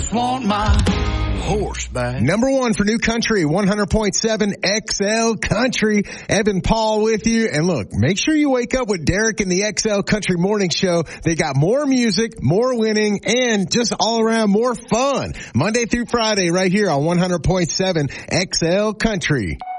just want my horse back. Number one for New Country, 100.7 XL Country. Evan Paul with you. And look, make sure you wake up with Derek and the XL Country Morning Show. They got more music, more winning, and just all around more fun. Monday through Friday right here on 100.7 XL Country.